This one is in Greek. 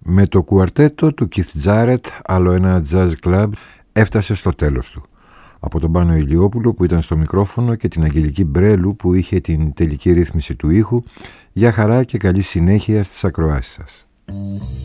Με το κουαρτέτο του Keith Jarrett, άλλο ένα jazz club έφτασε στο τέλος του. Από τον Πάνο Ηλιόπουλο που ήταν στο μικρόφωνο και την Αγγελική Μπρέλου που είχε την τελική ρύθμιση του ήχου, για χαρά και καλή συνέχεια στις ακροάσεις σας.